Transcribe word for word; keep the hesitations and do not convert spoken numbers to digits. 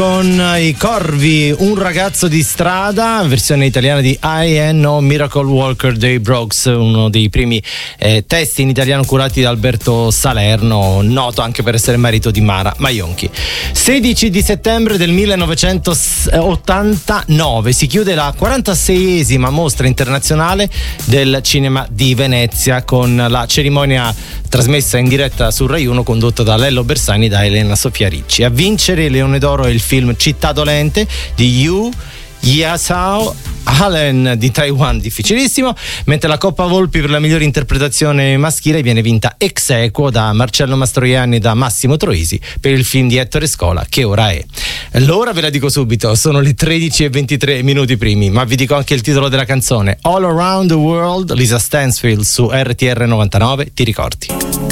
Con i Corvi, un ragazzo di strada, versione italiana di I N O Miracle Walker dei Brooks, uno dei primi eh, testi in italiano curati da Alberto Salerno, noto anche per essere marito di Mara Maionchi. sedici di settembre del millenovecentottantanove si chiude la quarantaseiesima mostra internazionale del cinema di Venezia, con la cerimonia trasmessa in diretta su Rai uno condotta da Lello Bersani e da Elena Sofia Ricci. A vincere il Leone d'Oro è il film Città dolente di Yu Yasao Allen di Taiwan, difficilissimo, mentre la Coppa Volpi per la migliore interpretazione maschile viene vinta ex aequo da Marcello Mastroianni e da Massimo Troisi per il film di Ettore Scola, Che ora è. L'ora ve la dico subito, sono le tredici e ventitré minuti primi, ma vi dico anche il titolo della canzone: All Around the World, Lisa Stansfield su R T R novantanove, ti ricordi?